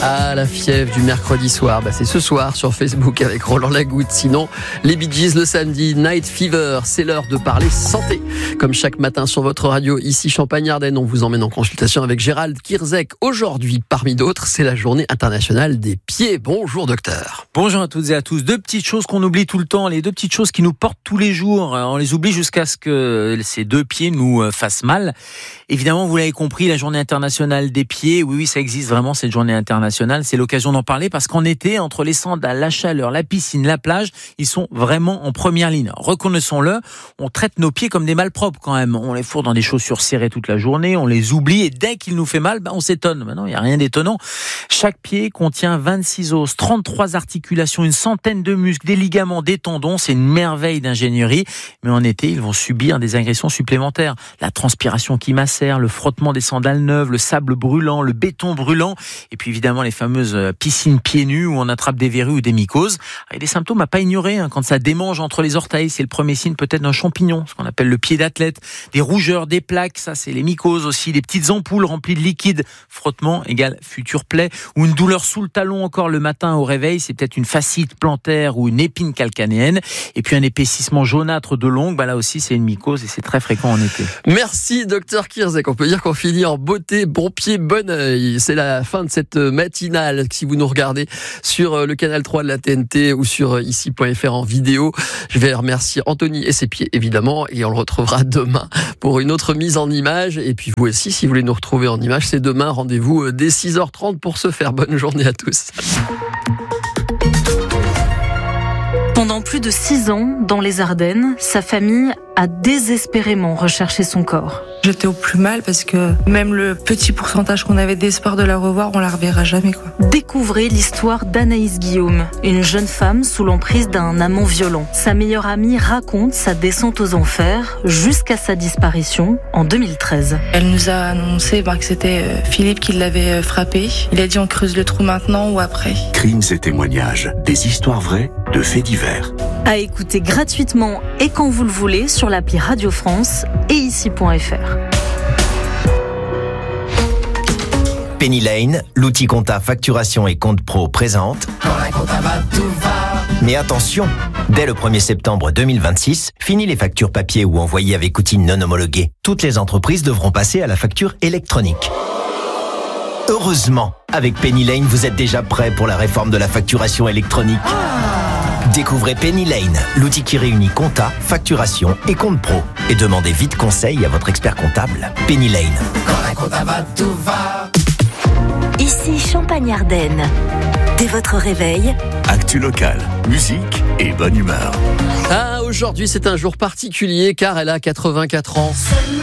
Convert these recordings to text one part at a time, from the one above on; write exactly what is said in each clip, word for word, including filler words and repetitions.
Ah, la fièvre du mercredi soir, bah, c'est ce soir sur Facebook avec Roland Lagoutte. Sinon, les Bee Gees le samedi, Night Fever, c'est l'heure de parler santé. Comme chaque matin sur votre radio, ici Champagne-Ardenne, on vous emmène en consultation avec Gérald Kierzek. Aujourd'hui, parmi d'autres, c'est la journée internationale des pieds. Bonjour docteur. Bonjour à toutes et à tous. Deux petites choses qu'on oublie tout le temps, les deux petites choses qui nous portent tous les jours. On les oublie jusqu'à ce que ces deux pieds nous fassent mal. Évidemment, vous l'avez compris, la journée internationale des pieds, oui, oui, ça existe vraiment, cette journée internationale. C'est l'occasion d'en parler parce qu'en été, entre les sandales, la chaleur, la piscine, la plage, ils sont vraiment en première ligne. Reconnaissons-le, on traite nos pieds comme des malpropres quand même. On les fourre dans des chaussures serrées toute la journée, on les oublie et dès qu'il nous fait mal, ben on s'étonne. Maintenant, il n'y a rien d'étonnant. Chaque pied contient vingt-six os, trente-trois articulations, une centaine de muscles, des ligaments, des tendons. C'est une merveille d'ingénierie. Mais en été, ils vont subir des agressions supplémentaires. La transpiration qui macère, le frottement des sandales neuves, le sable brûlant, le béton brûlant et puis évidemment les fameuses piscines pieds nus où on attrape des verrues ou des mycoses. Il y a des symptômes à pas ignorer, hein. Quand ça démange entre les orteils, c'est le premier signe peut-être d'un champignon, ce qu'on appelle le pied d'athlète. Des rougeurs, des plaques, ça c'est les mycoses aussi. Des petites ampoules remplies de liquide, frottement égale future plaie. Ou une douleur sous le talon encore le matin au réveil, c'est peut-être une fascite plantaire ou une épine calcanéenne. Et puis un épaississement jaunâtre de l'ongle, bah là aussi c'est une mycose et c'est très fréquent en été. Merci docteur Kierzek. On peut dire qu'on finit en beauté, bon pied, bon œil. C'est la fin de cette matinale. Si vous nous regardez sur le canal trois de la T N T ou sur ici point F R en vidéo, je vais remercier Anthony et ses pieds évidemment et on le retrouvera demain pour une autre mise en image. Et puis vous aussi, si vous voulez nous retrouver en image, c'est demain. Rendez-vous dès six heures trente pour se faire. Bonne journée à tous. Pendant plus de six ans, dans les Ardennes, sa famille a désespérément recherché son corps. J'étais au plus mal parce que même le petit pourcentage qu'on avait d'espoir de la revoir, on la reverra jamais, quoi. Découvrez l'histoire d'Anaïs Guillaume, une jeune femme sous l'emprise d'un amant violent. Sa meilleure amie raconte sa descente aux enfers jusqu'à sa disparition en deux mille treize. Elle nous a annoncé bah, que c'était Philippe qui l'avait frappé. Il a dit on creuse le trou maintenant ou après. Crimes et témoignages, des histoires vraies de faits divers. À écouter gratuitement et quand vous le voulez sur l'appli Radio France et ici point F R. Penny Lane, l'outil compta facturation et compte pro présente. Mais attention, dès le premier septembre deux mille vingt-six, fini les factures papier ou envoyées avec outils non homologués. Toutes les entreprises devront passer à la facture électronique. Heureusement, avec Penny Lane, vous êtes déjà prêt pour la réforme de la facturation électronique. Découvrez Penny Lane, l'outil qui réunit compta, facturation et compte pro. Et demandez vite conseil à votre expert comptable. Penny Lane. Quand la compta va, tout va. Ici Champagne-Ardenne. Dès votre réveil, actu local, musique et bonne humeur. Ah, aujourd'hui c'est un jour particulier car elle a quatre-vingt-quatre ans.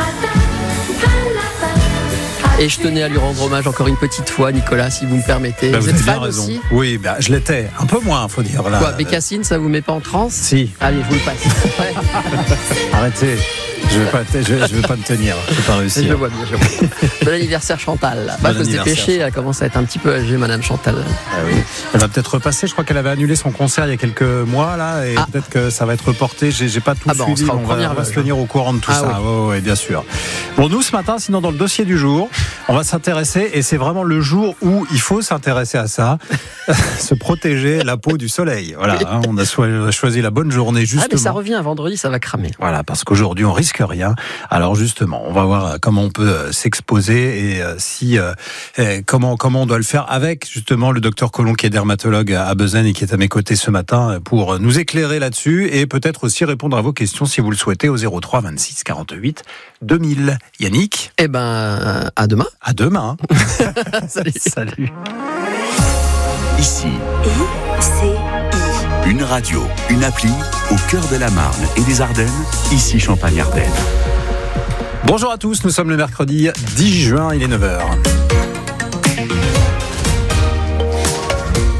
Et je tenais à lui rendre hommage encore une petite fois, Nicolas, si vous me permettez. Bah, vous, vous avez êtes bien fan raison. aussi ? Oui, bah, je l'étais. Un peu moins, faut dire. Là. Quoi, Bécassine, ça vous met pas en transe ? Si. Allez, je vous le passe. Ouais. Arrêtez. Je vais pas, je, je vais pas me tenir. Je vais pas réussir. Je vois bien, je vois. Bon anniversaire Chantal. Bah, faut se dépêcher, elle commence à être un petit peu âgée, Madame Chantal. Ah oui. Elle va peut-être repasser. Je crois qu'elle avait annulé son concert il y a quelques mois là, et ah. peut-être que ça va être reporté. J'ai, j'ai pas tout ah bah, suivi. On, on va, on va se tenir au courant de tout ah ça. Oui. Oh, oui, bien sûr. Bon, nous ce matin, sinon dans le dossier du jour, on va s'intéresser, et c'est vraiment le jour où il faut s'intéresser à ça, se protéger la peau du soleil. Voilà, hein, on a choisi la bonne journée justement. Ah mais ça revient, vendredi, ça va cramer. Voilà, parce qu'aujourd'hui on risque rien. Alors justement, on va voir comment on peut s'exposer et si et comment comment on doit le faire avec justement le docteur Collomb qui est dermatologue à Bezaine et qui est à mes côtés ce matin pour nous éclairer là-dessus et peut-être aussi répondre à vos questions si vous le souhaitez au zéro trois vingt-six quarante-huit deux mille. Yannick ? Eh ben, à demain. À demain. Salut. Salut. Ici. I C I. Une radio, une appli au cœur de la Marne et des Ardennes. Ici Champagne-Ardenne. Bonjour à tous, nous sommes le mercredi dix juin, il est neuf heures.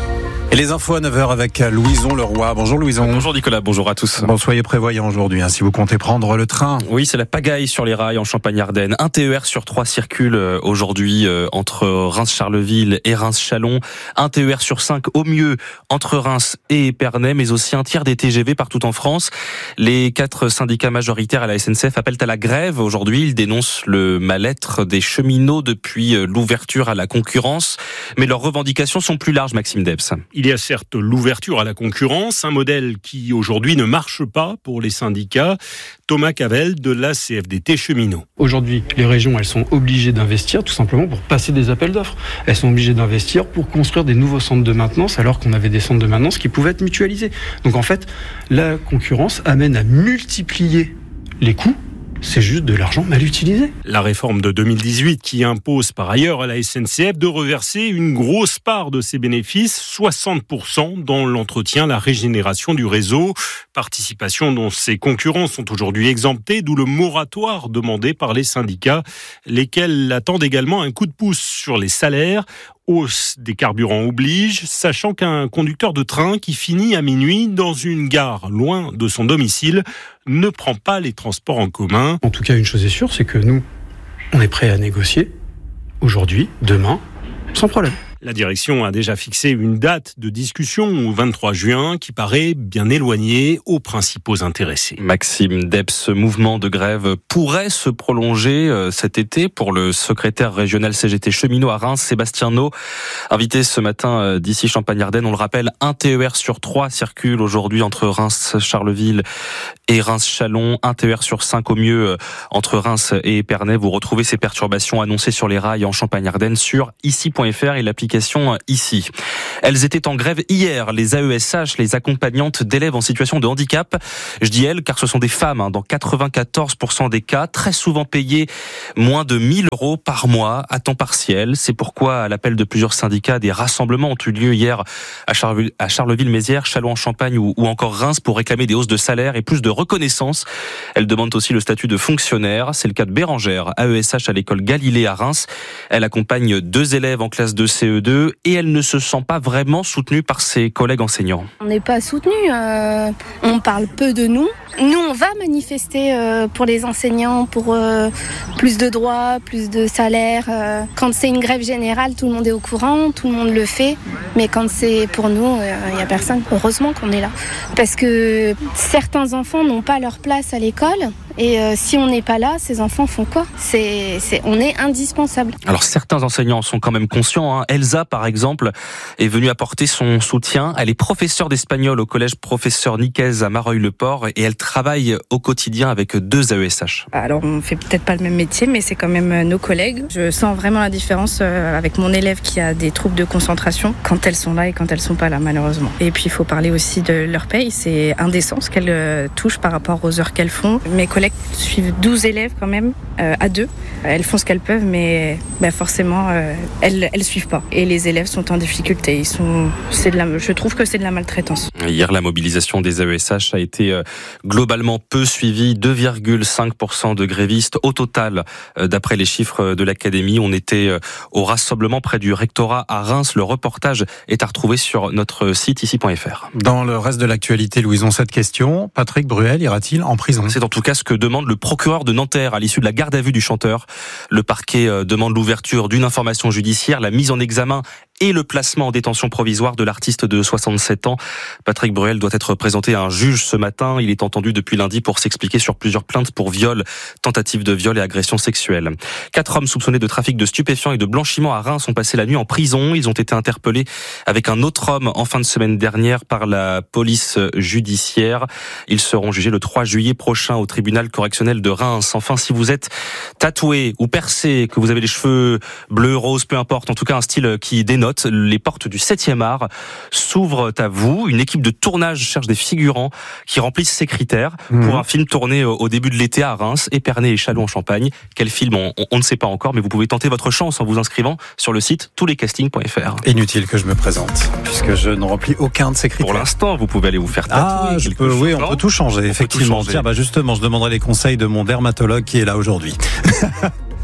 Et les infos à neuf heures avec Louison Leroy. Bonjour Louison. Bonjour Nicolas, bonjour à tous. Bon, soyez prévoyants aujourd'hui hein, si vous comptez prendre le train. Oui, c'est la pagaille sur les rails en Champagne-Ardenne. Un T E R sur trois circule aujourd'hui euh, entre Reims-Charleville et Reims-Chalon. Un T E R sur cinq au mieux entre Reims et Épernay, mais aussi un tiers des T G V partout en France. Les quatre syndicats majoritaires à la S N C F appellent à la grève aujourd'hui. Ils dénoncent le mal-être des cheminots depuis l'ouverture à la concurrence. Mais leurs revendications sont plus larges, Maxime Debs. Il y a certes l'ouverture à la concurrence, un modèle qui aujourd'hui ne marche pas pour les syndicats. Thomas Cavelle de la C F D T Cheminots. Aujourd'hui, les régions, elles sont obligées d'investir tout simplement pour passer des appels d'offres. Elles sont obligées d'investir pour construire des nouveaux centres de maintenance alors qu'on avait des centres de maintenance qui pouvaient être mutualisés. Donc en fait, la concurrence amène à multiplier les coûts. C'est juste de l'argent mal utilisé. La réforme de deux mille dix-huit qui impose par ailleurs à la S N C F de reverser une grosse part de ses bénéfices, soixante pour cent dans l'entretien, la régénération du réseau. Participation dont ses concurrents sont aujourd'hui exemptés, d'où le moratoire demandé par les syndicats, lesquels attendent également un coup de pouce sur les salaires. Hausse des carburants oblige, sachant qu'un conducteur de train qui finit à minuit dans une gare loin de son domicile ne prend pas les transports en commun. En tout cas, une chose est sûre, c'est que nous, on est prêts à négocier aujourd'hui, demain, sans problème. La direction a déjà fixé une date de discussion au vingt-trois juin qui paraît bien éloignée aux principaux intéressés. Maxime Debs, ce mouvement de grève pourrait se prolonger cet été pour le secrétaire régional C G T cheminot à Reims, Sébastien Nau, invité ce matin d'ici Champagne-Ardenne. On le rappelle, un T E R sur trois circule aujourd'hui entre Reims-Charleville et Reims-Chalon, un T E R sur cinq au mieux entre Reims et Épernay. Vous retrouvez ces perturbations annoncées sur les rails en Champagne-Ardenne sur ici point f r et l'application Ici. Elles étaient en grève hier, les A E S H, les accompagnantes d'élèves en situation de handicap. Je dis elles car ce sont des femmes, hein, dans quatre-vingt-quatorze pour cent des cas, très souvent payées moins de mille euros par mois à temps partiel. C'est pourquoi, à l'appel de plusieurs syndicats, des rassemblements ont eu lieu hier à Charleville-Mézières, Châlons-en-Champagne ou, ou encore Reims pour réclamer des hausses de salaire et plus de reconnaissance. Elles demandent aussi le statut de fonctionnaire. C'est le cas de Bérangère, A E S H à l'école Galilée à Reims. Elle accompagne deux élèves en classe de C E deux et elle ne se sent pas vraiment soutenue par ses collègues enseignants. On n'est pas soutenus, euh, on parle peu de nous. Nous, on va manifester euh, pour les enseignants, pour euh, plus de droits, plus de salaire. Euh. Quand c'est une grève générale, tout le monde est au courant, tout le monde le fait. Mais quand c'est pour nous, il euh, n'y a personne. Heureusement qu'on est là. Parce que certains enfants n'ont pas leur place à l'école. Et euh, si on n'est pas là, ces enfants font quoi ? c'est, c'est, On est indispensable. Alors certains enseignants sont quand même conscients. Hein. Elsa, par exemple, est venue apporter son soutien. Elle est professeure d'espagnol au collège professeur Nicaise à Mareuil-le-Port et elle travaille au quotidien avec deux A E S H. Alors on fait peut-être pas le même métier, mais c'est quand même nos collègues. Je sens vraiment la différence avec mon élève qui a des troubles de concentration quand elles sont là et quand elles sont pas là, malheureusement. Et puis il faut parler aussi de leur paye. C'est indécent ce qu'elles touchent par rapport aux heures qu'elles font. Mes collègues suivent douze élèves quand même, euh, à deux. Elles font ce qu'elles peuvent, mais bah forcément, euh, elles elles suivent pas. Et les élèves sont en difficulté. Ils sont, c'est de la, je trouve que c'est de la maltraitance. Hier, la mobilisation des A E S H a été euh, globalement peu suivie. deux virgule cinq pour cent de grévistes au total. Euh, d'après les chiffres de l'Académie, on était euh, au rassemblement près du rectorat à Reims. Le reportage est à retrouver sur notre site ici point f r. Dans le reste de l'actualité, Louison, cette question, Patrick Bruel ira-t-il en prison ? C'est en tout cas ce que demande le procureur de Nanterre à l'issue de la garde à vue du chanteur. Le parquet demande l'ouverture d'une information judiciaire, la mise en examen et le placement en détention provisoire de l'artiste de soixante-sept ans. Patrick Bruel doit être présenté à un juge ce matin. Il est entendu depuis lundi pour s'expliquer sur plusieurs plaintes pour viol, tentative de viol et agression sexuelle. Quatre hommes soupçonnés de trafic de stupéfiants et de blanchiment à Reims ont passé la nuit en prison. Ils ont été interpellés avec un autre homme en fin de semaine dernière par la police judiciaire. Ils seront jugés le trois juillet prochain au tribunal correctionnel de Reims. Enfin, si vous êtes tatoué ou percé, que vous avez les cheveux bleus, roses, peu importe, en tout cas un style qui dénote, les portes du septième art s'ouvrent à vous. Une équipe de tournage cherche des figurants qui remplissent ces critères mmh. pour un film tourné au début de l'été à Reims, Épernay et Châlons-en-Champagne. Quel film on, on, on ne sait pas encore, mais vous pouvez tenter votre chance en vous inscrivant sur le site tous les castings point f r. Inutile que je me présente, puisque je ne remplis aucun de ces critères. Pour l'instant, vous pouvez aller vous faire tatouer. Ah, je peux, oui, on peut tout changer, on effectivement. Tout changer. Tiens, bah justement, je demanderai les conseils de mon dermatologue qui est là aujourd'hui.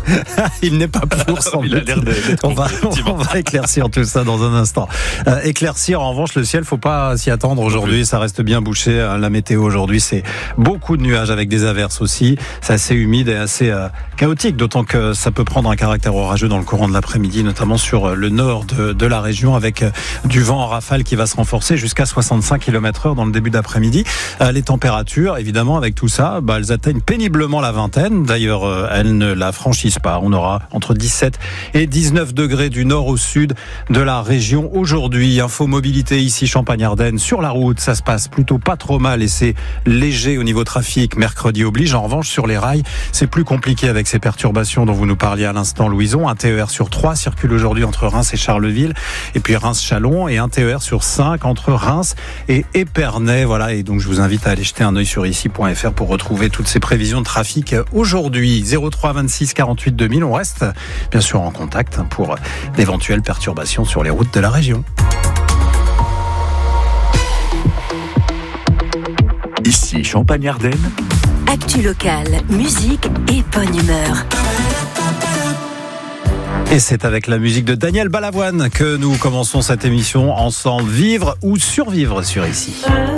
Il n'est pas pour, semble Il a l'air d'être on va, on va éclaircir tout ça dans un instant. Euh, éclaircir, en revanche, le ciel, faut pas s'y attendre aujourd'hui. Ça reste bien bouché. La météo aujourd'hui, c'est beaucoup de nuages avec des averses aussi. C'est assez humide et assez euh, chaotique, d'autant que ça peut prendre un caractère orageux dans le courant de l'après-midi, notamment sur le nord de, de la région, avec du vent en rafale qui va se renforcer jusqu'à soixante-cinq kilomètres heure dans le début d'après-midi. Euh, les températures, évidemment, avec tout ça, bah, elles atteignent péniblement la vingtaine. D'ailleurs, euh, elles ne la franchissent pas. On aura entre dix-sept et dix-neuf degrés du nord au sud de la région aujourd'hui. Info mobilité ici Champagne-Ardenne. Sur la route, ça se passe plutôt pas trop mal et c'est léger au niveau trafic. Mercredi oblige. En revanche, sur les rails, c'est plus compliqué avec ces perturbations dont vous nous parliez à l'instant, Louison. Un T E R sur trois circule aujourd'hui entre Reims et Charleville, et puis Reims-Chalon, et un T E R sur cinq entre Reims et Épernay. Voilà, et donc je vous invite à aller jeter un œil sur ici point f r pour retrouver toutes ces prévisions de trafic aujourd'hui. zéro trois vingt-six quarante-huit deux mille. On reste bien sûr en contact pour d'éventuelles perturbations sur les routes de la région. Ici Champagne-Ardenne. Actu locale, musique et bonne humeur. Et c'est avec la musique de Daniel Balavoine que nous commençons cette émission ensemble. Vivre ou survivre sur Ici.